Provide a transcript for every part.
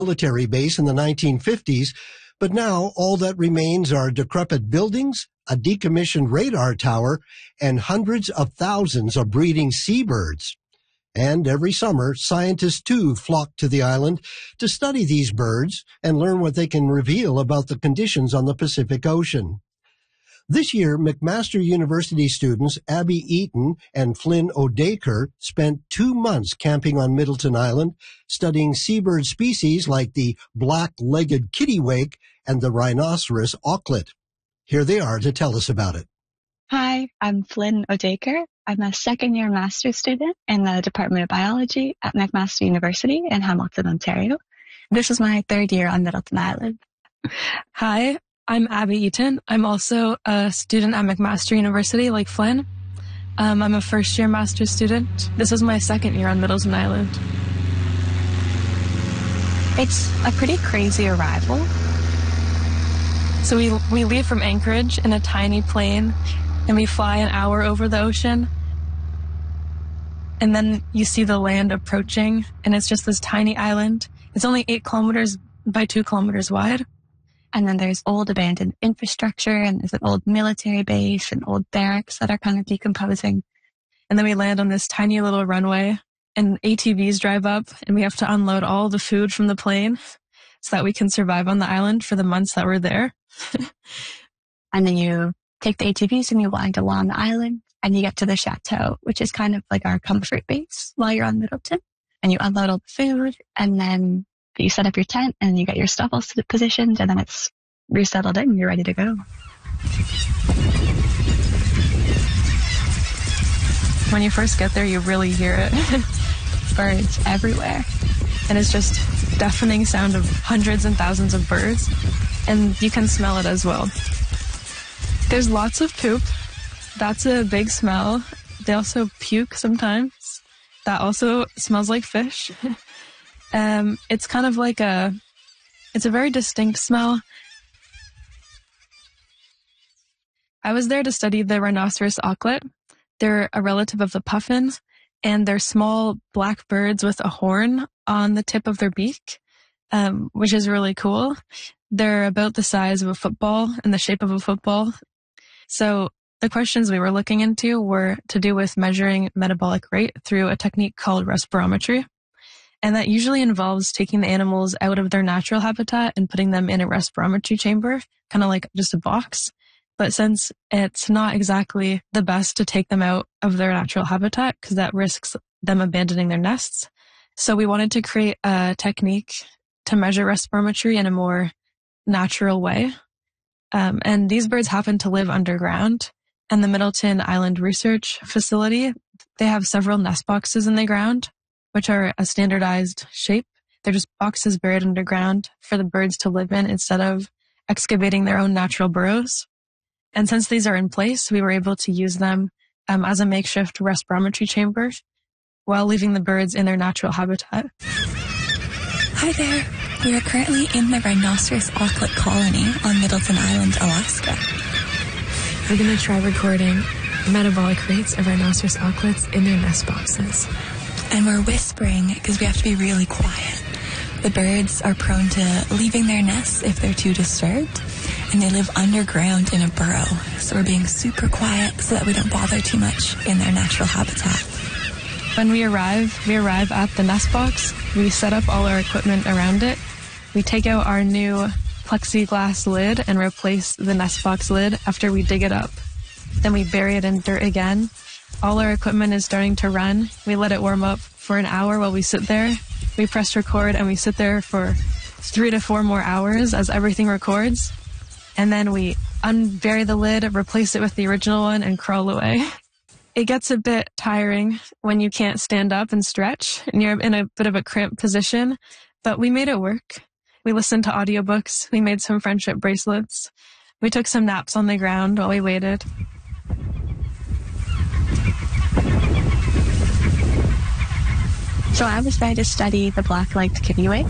military base in the 1950s, but now all that remains are decrepit buildings, a decommissioned radar tower, and hundreds of thousands of breeding seabirds. And every summer, scientists too flock to the island to study these birds and learn what they can reveal about the conditions on the Pacific Ocean. This year, McMaster University students Abby Eaton and Flynn O'Dacre spent 2 months camping on Middleton Island, studying seabird species like the black-legged kittiwake and the rhinoceros auklet. Here they are to tell us about it. Hi, I'm Flynn O'Dacre. I'm a second-year master's student in the Department of Biology at McMaster University in Hamilton, Ontario. This is my third year on Middleton Island. Hi, I'm Abby Eaton. I'm also a student at McMaster University, like Flynn. I'm a first-year master's student. This is my second year on Middleton Island. It's a pretty crazy arrival. So we leave from Anchorage in a tiny plane, and we fly an hour over the ocean. And then you see the land approaching, and it's just this tiny island. It's only 8 kilometers by 2 kilometers wide. And then there's old abandoned infrastructure, and there's an old military base and old barracks that are kind of decomposing. And then we land on this tiny little runway, and ATVs drive up, and we have to unload all the food from the plane so that we can survive on the island for the months that we're there. And then you take the ATVs and you wind along the island, and you get to the chateau, which is kind of like our comfort base while you're on Middleton. And you unload all the food, and then you set up your tent, and you get your stuff all positioned, and then you're settled in, you're ready to go. When you first get there, you really hear it. Birds everywhere. And it's just deafening sound of hundreds and thousands of birds. And you can smell it as well. There's lots of poop. That's a big smell. They also puke sometimes. That also smells like fish. It's kind of like it's a very distinct smell. I was there to study the rhinoceros auklet. They're a relative of the puffin, and they're small black birds with a horn on the tip of their beak, which is really cool. They're about the size of a football and the shape of a football. So the questions we were looking into were to do with measuring metabolic rate through a technique called respirometry. And that usually involves taking the animals out of their natural habitat and putting them in a respirometry chamber, kind of like just a box. But since it's not exactly the best to take them out of their natural habitat, because that risks them abandoning their nests, so we wanted to create a technique to measure respirometry in a more natural way. And these birds happen to live underground. And the Middleton Island Research Facility, they have several nest boxes in the ground, which are a standardized shape. They're just boxes buried underground for the birds to live in instead of excavating their own natural burrows. And since these are in place, we were able to use them as a makeshift respirometry chamber while leaving the birds in their natural habitat. Hi there. We are currently in the rhinoceros auklet colony on Middleton Island, Alaska. We're going to try recording metabolic rates of rhinoceros auklets in their nest boxes. And we're whispering because we have to be really quiet. The birds are prone to leaving their nests if they're too disturbed, and they live underground in a burrow. So we're being super quiet so that we don't bother too much in their natural habitat. When we arrive at the nest box. We set up all our equipment around it. We take out our new plexiglass lid and replace the nest box lid after we dig it up. Then we bury it in dirt again. All our equipment is starting to run. We let it warm up for an hour while we sit there. We press record and we sit there for 3 to 4 more hours as everything records. And then we unbury the lid, replace it with the original one, and crawl away. It gets a bit tiring when you can't stand up and stretch and you're in a bit of a cramped position, but we made it work. We listened to audiobooks. We made some friendship bracelets. We took some naps on the ground while we waited. So I was there to study the black-legged kittiwake.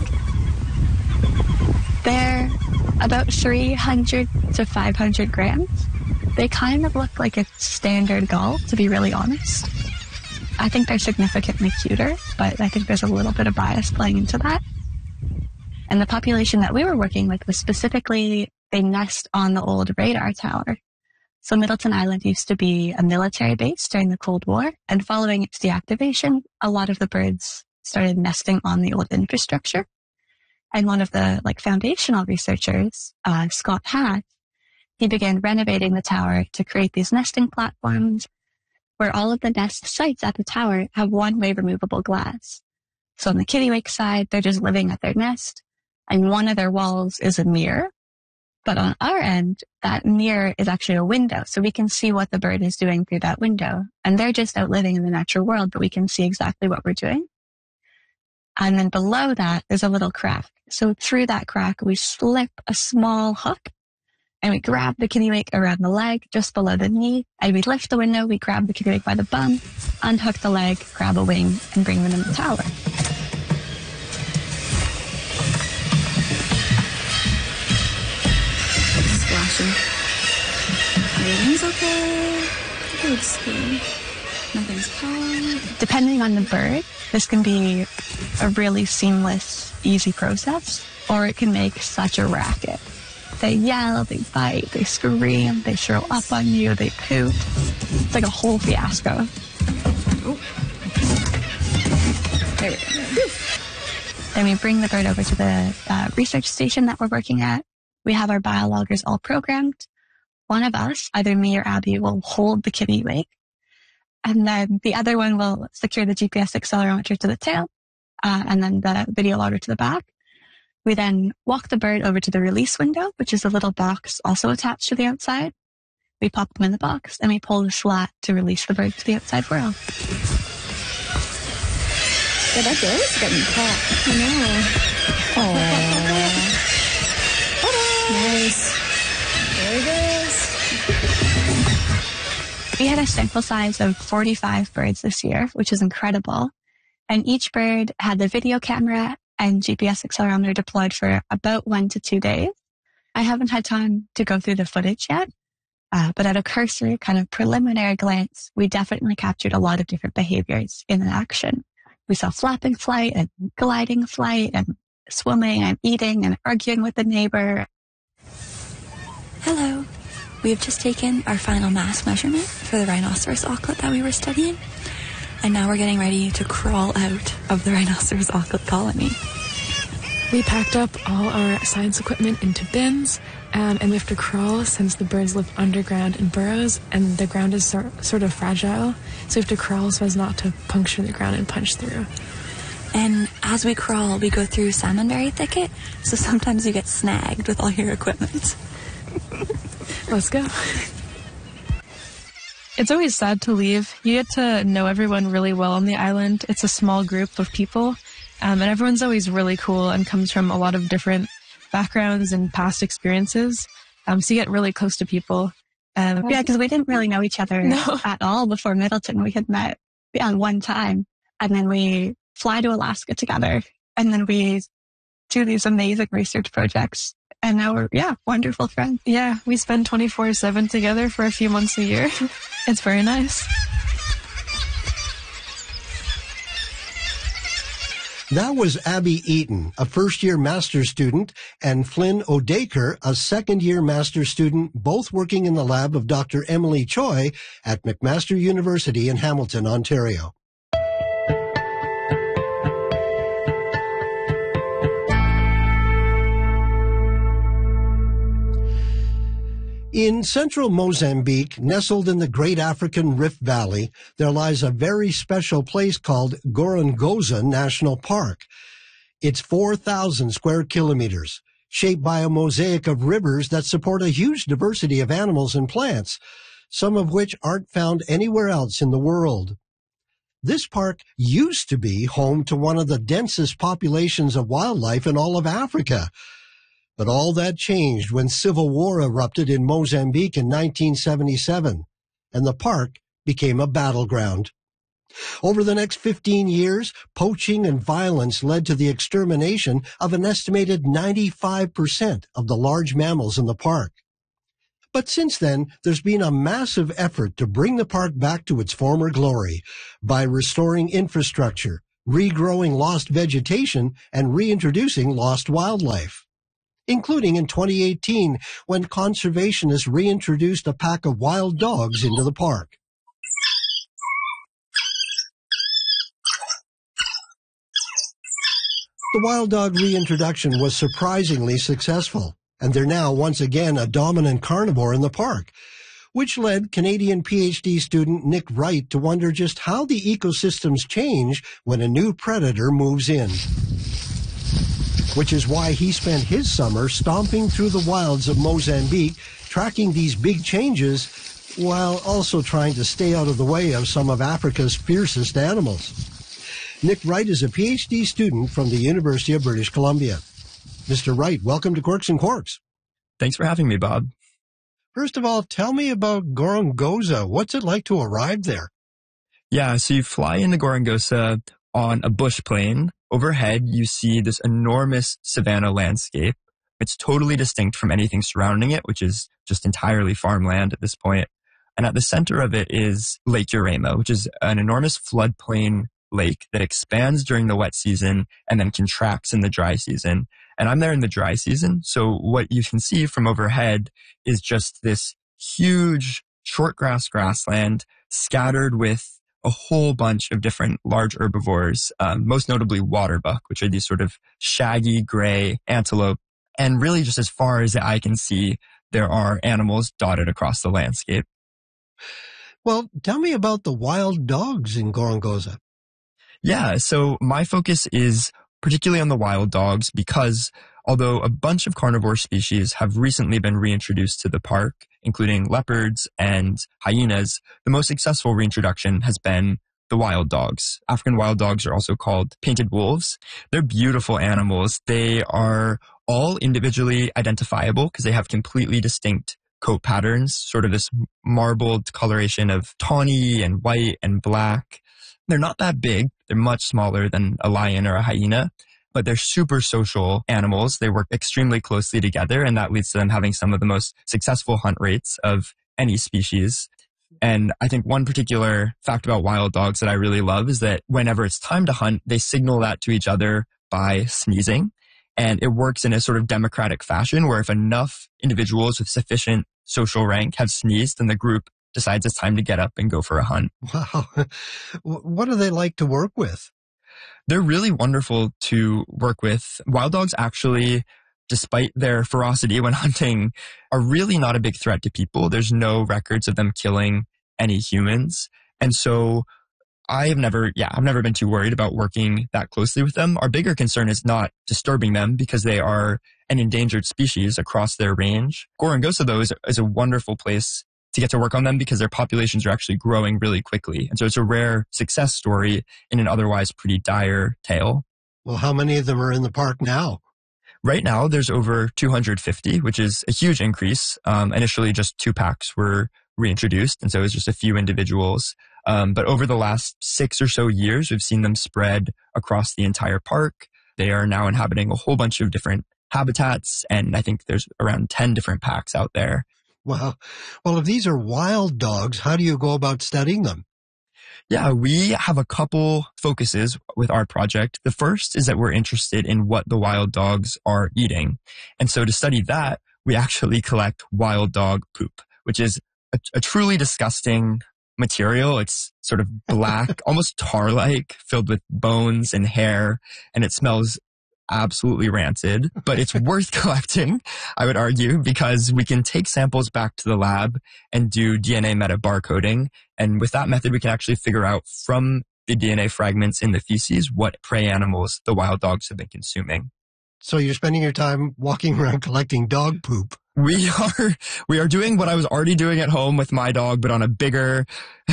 They're about 300 to 500 grams. They kind of look like a standard gull, to be really honest. I think they're significantly cuter, but I think there's a little bit of bias playing into that. And the population that we were working with was specifically, they nest on the old radar tower. So Middleton Island used to be a military base during the Cold War, and following its deactivation, a lot of the birds started nesting on the old infrastructure. And one of the foundational researchers, Scott Hatt, he began renovating the tower to create these nesting platforms where all of the nest sites at the tower have one-way removable glass. So on the kittiwake side, they're just living at their nest, and one of their walls is a mirror. But on our end, that mirror is actually a window, so we can see what the bird is doing through that window. And they're just out living in the natural world, but we can see exactly what we're doing. And then below that, there's a little crack. So through that crack, we slip a small hook, and we grab the kittiwake around the leg, just below the knee, and we lift the window, we grab the kittiwake by the bum, unhook the leg, grab a wing, and bring them in the tower. Everything's okay. Good skin. Nothing's hard. Depending on the bird, this can be a really seamless, easy process, or it can make such a racket. They yell, they bite, they scream, they throw up on you, they poop. It's like a whole fiasco. Oh. There we go. Then we bring the bird over to the research station that we're working at. We have our biologgers all programmed. One of us, either me or Abby, will hold the kittiwake, and then the other one will secure the GPS accelerometer to the tail, and then the video logger to the back. We then walk the bird over to the release window, which is a little box also attached to the outside. We pop them in the box, and we pull the slat to release the bird to the outside world. Yeah, that does get me caught. I know. Aww. Nice. There it goes. We had a sample size of 45 birds this year, which is incredible. And each bird had the video camera and GPS accelerometer deployed for about 1 to 2 days. I haven't had time to go through the footage yet, but at a cursory kind of preliminary glance, we definitely captured a lot of different behaviors in action. We saw flapping flight and gliding flight and swimming and eating and arguing with the neighbor. Hello. We have just taken our final mass measurement for the rhinoceros auklet that we were studying, and now we're getting ready to crawl out of the rhinoceros auklet colony. We packed up all our science equipment into bins, and we have to crawl since the birds live underground in burrows, and the ground is sort of fragile, so we have to crawl so as not to puncture the ground and punch through. And as we crawl, we go through salmonberry thicket, so sometimes you get snagged with all your equipment. Let's go. It's always sad to leave. You get to know everyone really well on the island. It's a small group of people, and everyone's always really cool and comes from a lot of different backgrounds and past experiences. So you get really close to people. Yeah, because we didn't really know each other at all before Middleton. We had met one time, and then we fly to Alaska together, and then we do these amazing research projects. And now we're, wonderful friends. Yeah, we spend 24/7 together for a few months a year. It's very nice. That was Abby Eaton, a first-year master's student, and Flynn O'Daker, a second-year master's student, both working in the lab of Dr. Emily Choi at McMaster University in Hamilton, Ontario. In central Mozambique, nestled in the Great African Rift Valley, there lies a very special place called Gorongosa National Park. It's 4,000 square kilometers, shaped by a mosaic of rivers that support a huge diversity of animals and plants, some of which aren't found anywhere else in the world. This park used to be home to one of the densest populations of wildlife in all of Africa. But all that changed when civil war erupted in Mozambique in 1977, and the park became a battleground. Over the next 15 years, poaching and violence led to the extermination of an estimated 95% of the large mammals in the park. But since then, there's been a massive effort to bring the park back to its former glory by restoring infrastructure, regrowing lost vegetation, and reintroducing lost wildlife, including in 2018 when conservationists reintroduced a pack of wild dogs into the park. The wild dog reintroduction was surprisingly successful, and they're now once again a dominant carnivore in the park, which led Canadian PhD student Nick Wright to wonder just how the ecosystems change when a new predator moves in. Which is why he spent his summer stomping through the wilds of Mozambique, tracking these big changes, while also trying to stay out of the way of some of Africa's fiercest animals. Nick Wright is a PhD student from the University of British Columbia. Mr. Wright, welcome to Quirks and Quarks. Thanks for having me, Bob. First of all, tell me about Gorongosa. What's it like to arrive there? Yeah, so you fly into Gorongosa on a bush plane. Overhead, you see this enormous savanna landscape. It's totally distinct from anything surrounding it, which is just entirely farmland at this point. And at the center of it is Lake Urema, which is an enormous floodplain lake that expands during the wet season and then contracts in the dry season. And I'm there in the dry season, so what you can see from overhead is just this huge shortgrass grassland scattered with a whole bunch of different large herbivores, most notably waterbuck, which are these sort of shaggy gray antelope. And really just as far as the eye can see, there are animals dotted across the landscape. Well, tell me about the wild dogs in Gorongosa. Yeah, so my focus is particularly on the wild dogs because although a bunch of carnivore species have recently been reintroduced to the park, including leopards and hyenas, the most successful reintroduction has been the wild dogs. African wild dogs are also called painted wolves. They're beautiful animals. They are all individually identifiable because they have completely distinct coat patterns, sort of this marbled coloration of tawny and white and black. They're not that big. They're much smaller than a lion or a hyena, but they're super social animals. They work extremely closely together, and that leads to them having some of the most successful hunt rates of any species. And I think one particular fact about wild dogs that I really love is that whenever it's time to hunt, they signal that to each other by sneezing. And it works in a sort of democratic fashion where if enough individuals with sufficient social rank have sneezed, then the group decides it's time to get up and go for a hunt. Wow. What do they like to work with? They're really wonderful to work with. Wild dogs actually, despite their ferocity when hunting, are really not a big threat to people. There's no records of them killing any humans. And so I've never been too worried about working that closely with them. Our bigger concern is not disturbing them because they are an endangered species across their range. Gorongosa, though, is a wonderful place to get to work on them because their populations are actually growing really quickly. And so it's a rare success story in an otherwise pretty dire tale. Well, how many of them are in the park now? Right now, there's over 250, which is a huge increase. Initially, just 2 packs were reintroduced, and so it was just a few individuals. But over the last 6 or so years, we've seen them spread across the entire park. They are now inhabiting a whole bunch of different habitats, and I think there's around 10 different packs out there. Wow. Well, if these are wild dogs, how do you go about studying them? Yeah, we have a couple focuses with our project. The first is that we're interested in what the wild dogs are eating. And so to study that, we actually collect wild dog poop, which is a truly disgusting material. It's sort of black, almost tar-like, filled with bones and hair, and it smells absolutely rancid, but it's worth collecting, I would argue, because we can take samples back to the lab and do DNA metabarcoding. And with that method, we can actually figure out from the DNA fragments in the feces what prey animals the wild dogs have been consuming. So you're spending your time walking around collecting dog poop. We are doing what I was already doing at home with my dog, but on a bigger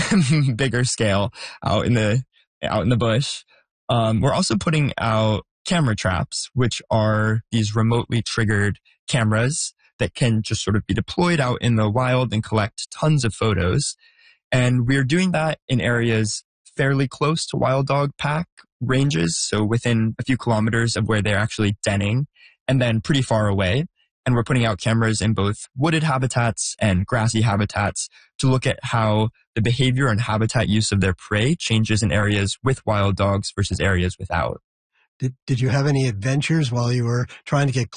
scale out in the bush. We're also putting out camera traps, which are these remotely triggered cameras that can just sort of be deployed out in the wild and collect tons of photos. And we're doing that in areas fairly close to wild dog pack ranges, so within a few kilometers of where they're actually denning, and then pretty far away. And we're putting out cameras in both wooded habitats and grassy habitats to look at how the behavior and habitat use of their prey changes in areas with wild dogs versus areas without. Did you have any adventures while you were trying to get